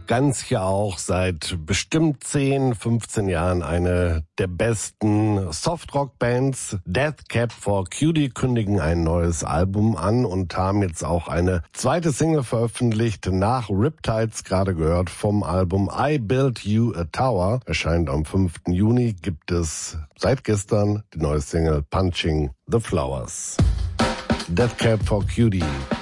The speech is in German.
ganz ja auch seit bestimmt 10, 15 Jahren eine der besten Softrock-Bands. Death Cab for Cutie kündigen ein neues Album an und haben jetzt auch eine zweite Single veröffentlicht, nach Riptides, gerade gehört, vom Album I Built You a Tower. Erscheint am 5. Juni, gibt es seit gestern die neue Single Punching the Flowers. Death Cab for Cutie.